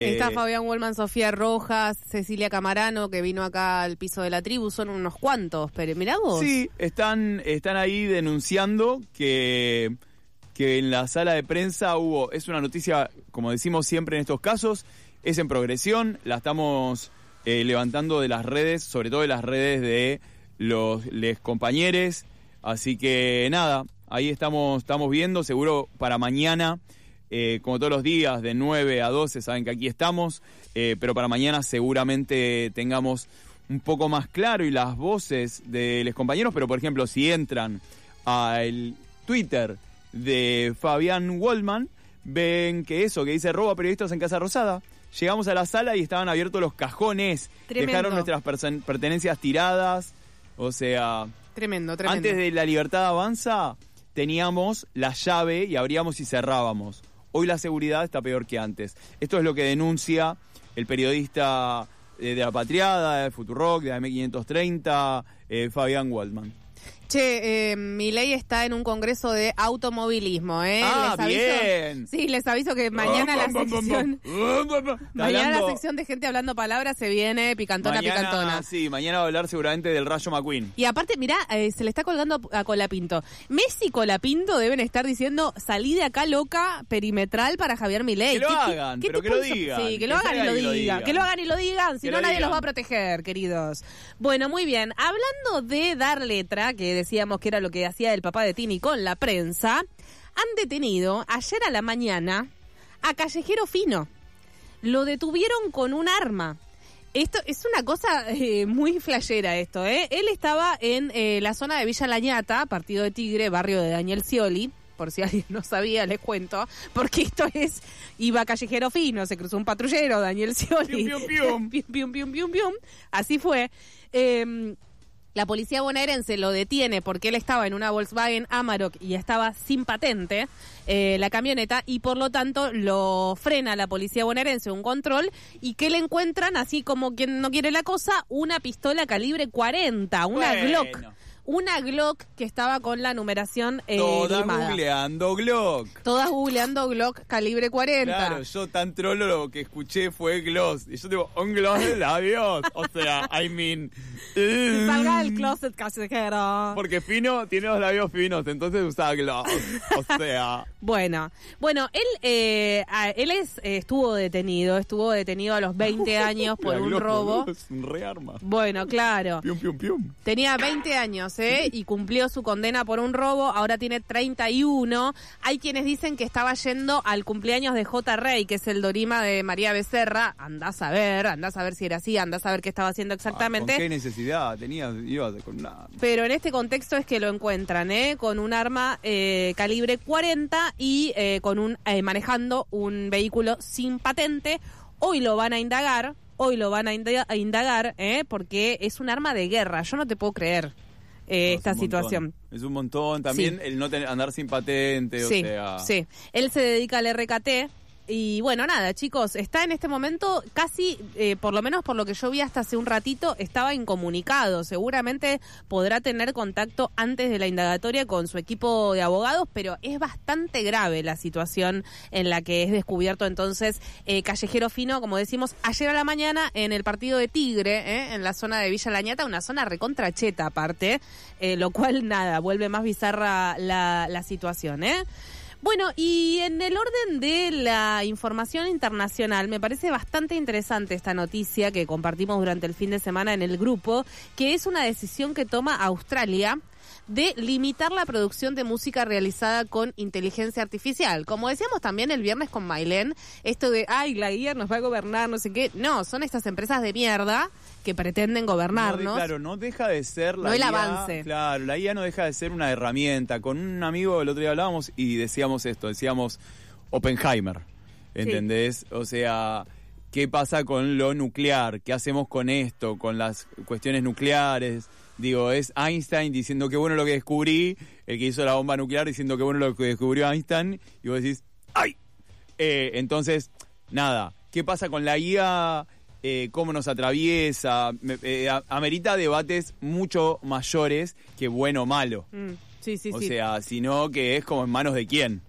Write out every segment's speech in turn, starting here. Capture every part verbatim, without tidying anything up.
Está Eh, Fabián Wallman, Sofía Rojas, Cecilia Camarano, que vino acá al piso de la tribu, son unos cuantos, pero mirá vos. Sí, están, están ahí denunciando que, que en la sala de prensa hubo, es una noticia, como decimos siempre en estos casos, es en progresión, la estamos eh, levantando de las redes, sobre todo de las redes de los les compañeros, así que nada, ahí estamos, estamos viendo, seguro para mañana. Eh, como todos los días, de nueve a doce, saben que aquí estamos, eh, pero para mañana seguramente tengamos un poco más claro y las voces de los compañeros, pero por ejemplo, si entran al Twitter de Fabián Wallman, ven que eso, que dice robo a periodistas en Casa Rosada, llegamos a la sala y estaban abiertos los cajones, Tremendo. Dejaron nuestras persen- pertenencias tiradas, o sea... Tremendo, tremendo. Antes de La Libertad Avanza, teníamos la llave y abríamos y cerrábamos. Hoy la seguridad está peor que antes. Esto es lo que denuncia el periodista eh, de La Patriada, de Futurock, de A M quinientos treinta, eh, Fabián Wallman. Che, eh, Milei está en un congreso de automovilismo, ¿eh? Ah, les aviso, bien. Sí, les aviso que mañana la sección... Mañana la sección de gente hablando palabras se viene picantona, mañana, picantona. Sí, mañana va a hablar seguramente del Rayo McQueen. Y aparte, mirá, eh, se le está colgando a Colapinto. Messi y Colapinto deben estar diciendo, salí de acá loca, perimetral para Javier Milei. Que lo ¿Qué- hagan, qué pero que tipo lo de- digan. Sí, que Que lo hagan y salgan lo y lo digan. digan. Que lo hagan y lo digan, si Que no lo nadie digan. los va a proteger, queridos. Bueno, muy bien. Hablando de dar letra, que decíamos que era lo que hacía el papá de Tini con la prensa, han detenido ayer a la mañana a Callejero Fino. Lo detuvieron con un arma. Esto es una cosa eh, muy flashera esto, ¿eh? Él estaba en eh, la zona de Villa Lañata, partido de Tigre, barrio de Daniel Scioli. Por si alguien no sabía, les cuento. Porque esto es, iba Callejero Fino, se cruzó un patrullero, Daniel Scioli. Pium, pium, pium. pium, pium, pium, pium, pium. Así fue. Eh, La policía bonaerense lo detiene porque él estaba en una Volkswagen Amarok y estaba sin patente eh, la camioneta, y por lo tanto lo frena la policía bonaerense, un control, y que le encuentran, así como quien no quiere la cosa, una pistola calibre cuarenta, una Bueno. Glock. Una Glock que estaba con la numeración eh, Todas limada. googleando Glock. Todas googleando Glock calibre cuarenta. Claro, yo tan trolo lo que escuché fue gloss. Y yo digo, un gloss de labios. O sea, I mean... Que salga del closet, callejero. Porque Fino tiene los labios finos, entonces usa gloss. O sea... Bueno, bueno, él eh, a- él es, eh, estuvo detenido, estuvo detenido a los veinte años por la un gloss, robo. boludo, es un re arma. Bueno, claro. Pium, pium, pium. Tenía veinte años, ¿eh? Y cumplió su condena por un robo, ahora tiene treinta y uno. Hay quienes dicen que estaba yendo al cumpleaños de J. Rey, que es el Dorima de María Becerra. Andás a ver, andás a ver si era así, andás a ver qué estaba haciendo exactamente. Ah, ¿con qué necesidad tenía? Iba con una... Pero en este contexto es que lo encuentran, ¿eh? Con un arma eh, calibre cuarenta y eh, con un eh, manejando un vehículo sin patente. Hoy lo van a indagar, hoy lo van a inda- a indagar, ¿eh? Porque es un arma de guerra. Yo no te puedo creer eh, No, esta es un montón. situación. Es un montón. También Sí. el no tener, andar sin patente, Sí, o sea... sí. Él se dedica al R K T. Y bueno, nada, chicos, está en este momento casi, eh, por lo menos por lo que yo vi hasta hace un ratito, estaba incomunicado. Seguramente podrá tener contacto antes de la indagatoria con su equipo de abogados, pero es bastante grave la situación en la que es descubierto entonces eh, Callejero Fino, como decimos, ayer a la mañana en el partido de Tigre, eh, en la zona de Villa Lañata, una zona recontracheta aparte, eh, lo cual, nada, vuelve más bizarra la, la situación, ¿eh? Bueno, y en el orden de la información internacional, me parece bastante interesante esta noticia que compartimos durante el fin de semana en el grupo, que es una decisión que toma Australia de limitar la producción de música realizada con inteligencia artificial. Como decíamos también el viernes con Mailén, esto de, ay, la I A nos va a gobernar, no sé qué. No, son estas empresas de mierda que pretenden gobernarnos. No de- claro, no deja de ser la No el I A, avance. Claro, la I A no deja de ser una herramienta. Con un amigo el otro día hablábamos y decíamos esto, decíamos Oppenheimer, ¿entendés? O sea, ¿qué pasa con lo nuclear? ¿Qué hacemos con esto? Con las cuestiones nucleares. Digo, es Einstein diciendo que bueno lo que descubrí, el que hizo la bomba nuclear diciendo que bueno lo que descubrió Einstein, y vos decís, ¡ay! Eh, entonces, nada, ¿qué pasa con la I A? Eh, ¿Cómo nos atraviesa? Me- eh, a- amerita debates mucho mayores que bueno o malo. Mm, sí, sí, o sí. sea, sino que es como en manos de quién.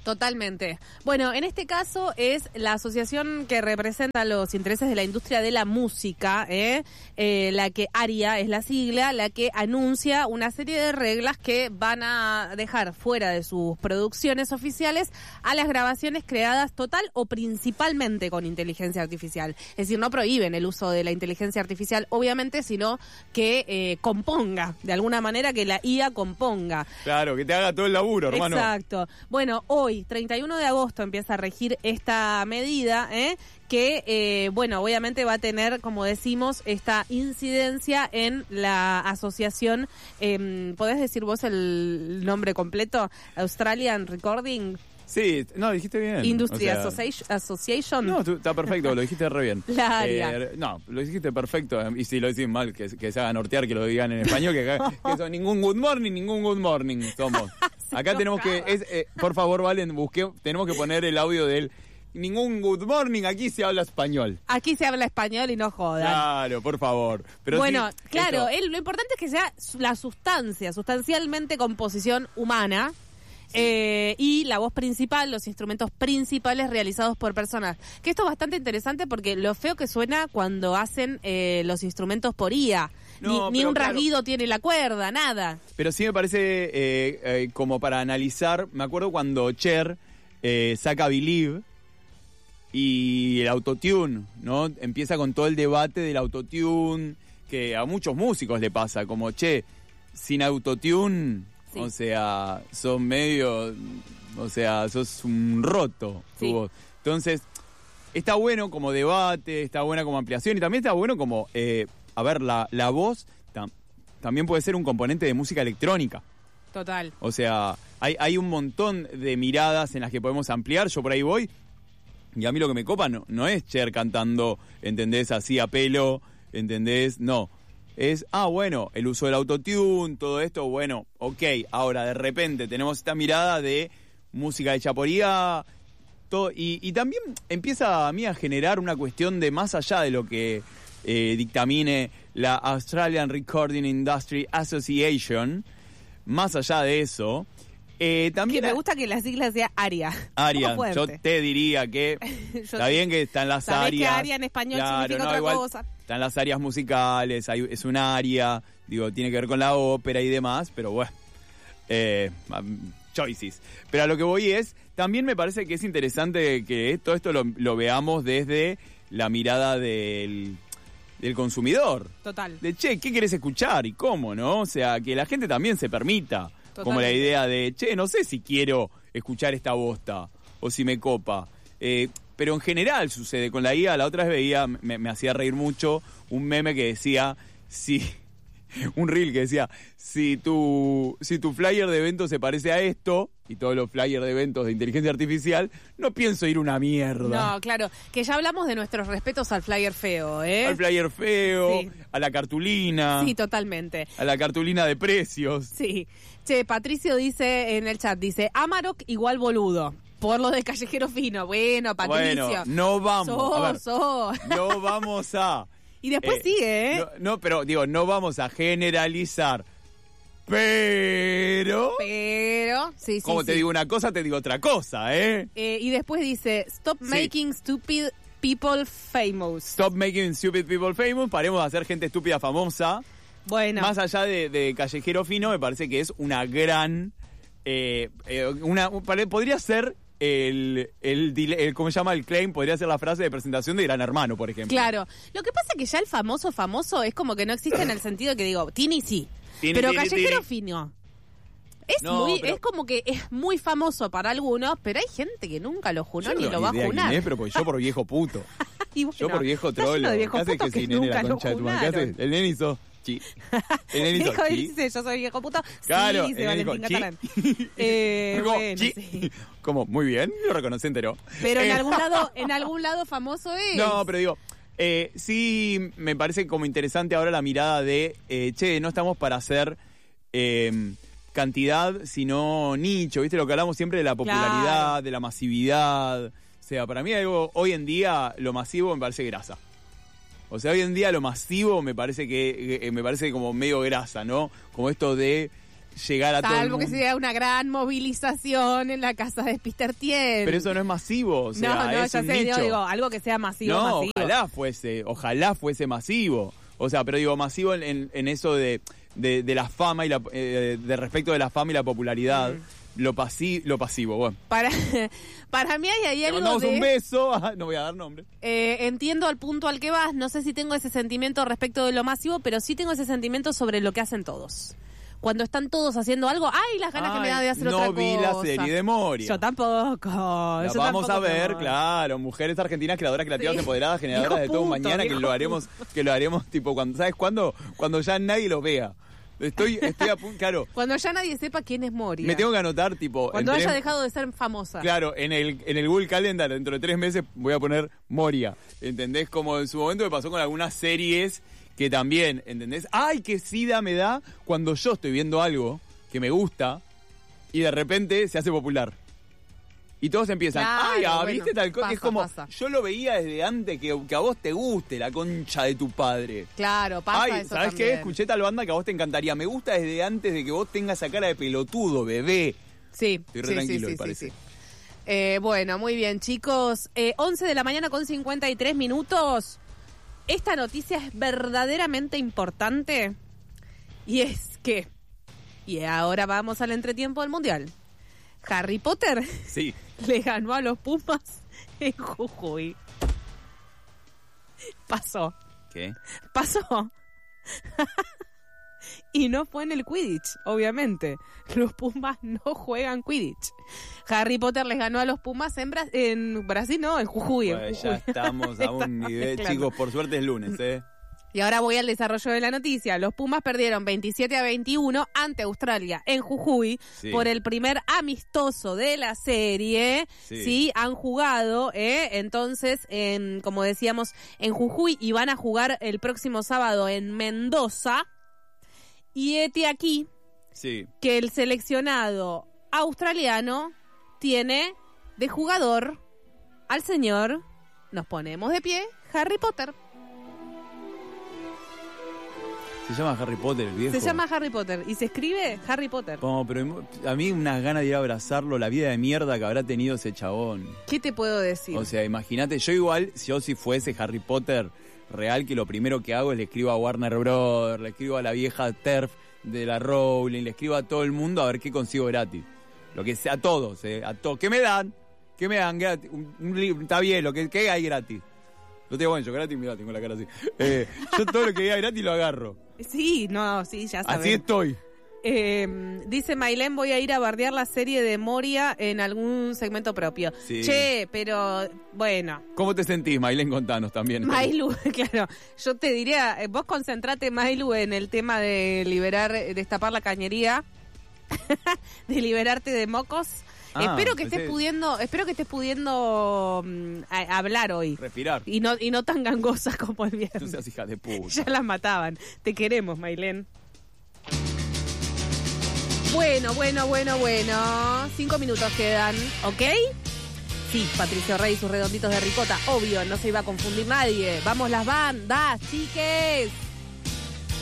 Totalmente. Bueno, en este caso es la asociación que representa los intereses de la industria de la música, ¿eh? Eh, la que ARIA es la sigla, la que anuncia una serie de reglas que van a dejar fuera de sus producciones oficiales a las grabaciones creadas total o principalmente con inteligencia artificial. Es decir, no prohíben el uso de la inteligencia artificial, obviamente, sino que eh, componga, de alguna manera que la I A componga. Claro, que te haga todo el laburo, hermano. Exacto. Bueno, hoy, treinta y uno de agosto, empieza a regir esta medida, ¿eh? que, eh, bueno, obviamente va a tener, como decimos, esta incidencia en la asociación. Eh, ¿Podés decir vos el nombre completo? Australian Recording Sí, no, dijiste bien. Industry o sea, Association. Association. No, tú, está perfecto, lo dijiste re bien. La ARIA. Eh, no, lo dijiste perfecto. Y si lo decís mal, que, que se haga nortear, que lo digan en español, que, que son ningún good morning, ningún good morning somos. Acá tenemos que, es, eh, por favor, Valen, busque, tenemos que poner el audio del ningún good morning, aquí se habla español. Aquí se habla español y no jodan. Claro, por favor. Pero bueno, sí, claro, esto... el, lo importante es que sea la sustancia, sustancialmente composición humana. Eh, y la voz principal, los instrumentos principales realizados por personas. Que esto es bastante interesante porque lo feo que suena cuando hacen eh, los instrumentos por I A. No, ni ni un claro, rasguido tiene la cuerda, nada. Pero sí me parece eh, eh, como para analizar. Me acuerdo cuando Cher eh, saca Believe y el autotune, ¿no? Empieza con todo el debate del autotune, que a muchos músicos le pasa, como, che, sin autotune... Sí. O sea, son medio, o sea, sos un roto. Sí. Tu voz. Entonces, está bueno como debate, está buena como ampliación y también está bueno como, eh, a ver, la, la voz tam, también puede ser un componente de música electrónica. Total. O sea, hay, hay un montón de miradas en las que podemos ampliar. Yo por ahí voy y a mí lo que me copa no, no es Cher cantando, ¿entendés? Así a pelo, ¿entendés? No. Es, ah, bueno, el uso del autotune, todo esto, bueno, ok. Ahora, de repente, tenemos esta mirada de música hecha por I A, todo, y, y también empieza a mí a generar una cuestión de más allá de lo que eh, dictamine la Australian Recording Industry Association, más allá de eso, eh, también... Que me gusta que la sigla sea ARIA. ARIA, yo te diría que está bien que están las ¿sabés áreas. que ARIA en español claro, significa no, otra igual, cosa? Están las áreas musicales, hay, es un área, digo, tiene que ver con la ópera y demás, pero bueno, eh, choices. Pero a lo que voy es, también me parece que es interesante que todo esto lo, lo veamos desde la mirada del, del consumidor. Total. De, che, ¿qué querés escuchar y cómo, no? O sea, que la gente también se permita. Totalmente. Como la idea de, che, no sé si quiero escuchar esta bosta o si me copa. Eh, pero en general sucede con la I A. La otra vez veía, me, me hacía reír mucho, un meme que decía, si, un reel que decía, si tu, si tu flyer de evento se parece a esto, y todos los flyers de eventos de inteligencia artificial, no pienso ir una mierda. No, claro, que ya hablamos de nuestros respetos al flyer feo, ¿eh? Al flyer feo, sí. A la cartulina. Sí, totalmente. A la cartulina de precios. Sí. Che, Patricio dice en el chat, dice, Amarok igual boludo. Por lo de Callejero Fino. Bueno, Patricio. Bueno, no vamos. So, a ver, so. No vamos a... Y después eh, sigue, ¿eh? No, no, pero digo, no vamos a generalizar. Pero... Pero... Sí, sí, como sí. te digo una cosa, te digo otra cosa, ¿eh? eh y después dice, stop sí. making stupid people famous. Stop making stupid people famous. Paremos de hacer gente estúpida famosa. Bueno. Más allá de, de Callejero Fino, me parece que es una gran... Eh, eh, una, podría ser... El, el, el, ¿cómo se llama? El claim podría ser la frase de presentación de Gran Hermano, por ejemplo. Claro. Lo que pasa es que ya el famoso famoso es como que no existe en el sentido de que digo, Tini sí, tini, pero tini, Callejero tini. Fino. Es no, muy, pero... es como que es muy famoso para algunos, pero hay gente que nunca lo junó yo ni no lo va a junar. Es, pero porque yo por viejo puto. Y bueno, yo por viejo trolo. ¿Qué haces que, que si nene la concha de tu madre? ¿Qué haces? El nene hizo chi. El nene hizo chi. Dice, yo soy viejo puto. Claro, sí, dice Valentín Catalán. Eh, bueno, sí. Como, muy bien, lo reconocí entero. Pero eh. en algún lado, en algún lado famoso es. No, pero digo, eh, sí me parece como interesante ahora la mirada de, eh, che, no estamos para hacer eh, cantidad, sino nicho, ¿viste? Lo que hablamos siempre de la popularidad, claro. De la masividad. O sea, para mí algo, hoy en día, lo masivo me parece grasa. O sea, hoy en día lo masivo me parece que, que me parece como medio grasa, ¿no? Como esto de llegar a todo el Salvo mundo. que sea una gran movilización en la casa de Peter Thiel. Pero eso no es masivo, o sea, no, no, es ya un sé, nicho. yo digo, algo que sea masivo, No, masivo. ojalá fuese, ojalá fuese masivo. O sea, pero digo, masivo en, en, en eso de, de, de la fama y la, eh, de respecto de la fama y la popularidad. Mm. Lo, pasi, lo pasivo, bueno. Para, para mí hay ahí Te algo mandamos de... un beso, no voy a dar nombre. Eh, entiendo al punto al que vas, no sé si tengo ese sentimiento respecto de lo masivo, pero sí tengo ese sentimiento sobre lo que hacen todos. Cuando están todos haciendo algo, ¡ay, las ganas Ay, que me da de hacer no otra cosa! vi la serie de Moria. Yo tampoco. La yo vamos tampoco a ver, tengo. claro. Mujeres argentinas, creadoras, creativas, Sí. empoderadas, generadoras Viejo de todo un puto, mañana, que viejo lo haremos, que lo haremos tipo cuando, ¿sabes cuándo? Cuando ya nadie lo vea. Estoy, estoy a punto, claro. Cuando ya nadie sepa quién es Moria. Me tengo que anotar, tipo. Cuando en haya tres- dejado de ser famosa. Claro, en el, en el Google Calendar, dentro de tres meses, voy a poner Moria. ¿Entendés? Como en su momento me pasó con algunas series que también, ¿entendés? ¡Ay, qué sida me da cuando yo estoy viendo algo que me gusta y de repente se hace popular! Y todos empiezan, Claro, ¡ay, ah, bueno, viste tal cosa! pasa, Es como, pasa. yo lo veía desde antes que, que a vos te guste la concha de tu padre. Claro, pasa Ay, eso ¿sabes también. qué? Escuché tal banda que a vos te encantaría. Me gusta desde antes de que vos tengas esa cara de pelotudo, bebé. Sí, Estoy re sí, tranquilo, sí, me sí, parece. sí, sí. Eh, bueno, muy bien, chicos. Eh, once de la mañana con cincuenta y tres minutos. Esta noticia es verdaderamente importante. Y es que... Y ahora vamos al entretiempo del Mundial. Harry Potter Sí. le ganó a los Pumas en Jujuy. Pasó. ¿Qué? Pasó. Y no fue en el Quidditch, obviamente. Los Pumas no juegan Quidditch. Harry Potter les ganó a los Pumas en, Bra- en Brasil, no, en Jujuy. en Bueno, Jujuy. ya estamos a un nivel, Claro. chicos, por suerte es lunes, ¿eh? Y ahora voy al desarrollo de la noticia. Los Pumas perdieron veintisiete a veintiuno ante Australia en Jujuy Sí. por el primer amistoso de la serie. Sí, Sí. han jugado, ¿eh? Entonces, en, como decíamos, en Jujuy y van a jugar el próximo sábado en Mendoza. Y hete aquí Sí. que el seleccionado australiano tiene de jugador al señor, nos ponemos de pie, Harry Potter. Se llama Harry Potter, el viejo. Se llama Harry Potter y se escribe Harry Potter. No, pero a mí unas ganas de ir a abrazarlo, la vida de mierda que habrá tenido ese chabón. ¿Qué te puedo decir? O sea, imagínate, yo igual, si yo si fuese Harry Potter real, que lo primero que hago es le escribo a Warner Brothers, le escribo a la vieja TERF de la Rowling, le escribo a todo el mundo a ver qué consigo gratis. Lo que sea, a todos, eh, a todos. ¿Qué me dan? ¿Qué me dan gratis? Un, un libro, está bien, lo que, ¿qué hay gratis? Lo tengo bueno, yo gratis, mira, tengo la cara así. Eh, yo todo lo que diga gratis lo agarro. Sí, no, sí, ya sabes. Así estoy. Eh, dice Mailén, voy a ir a bardear la serie de Moria en algún segmento propio. Sí. Che, pero bueno, ¿Cómo te sentís, Mailén? Contanos también. Mailu, claro, yo te diría, eh, vos concentrate, Mailu, en el tema de liberar, eh, destapar la cañería, de liberarte de mocos. Ah, espero que estés pensé- pudiendo, espero que estés pudiendo mm, a- hablar hoy. Respirar. Y no, y no tan gangosas como el No viernes. seas hija de puta. Ya las mataban. Te queremos, Mailén. Bueno, bueno, bueno, bueno. Cinco minutos quedan, ¿ok? Sí, Patricio Rey y sus redonditos de ricota. Obvio, no se iba a confundir nadie. Vamos las bandas, chiques.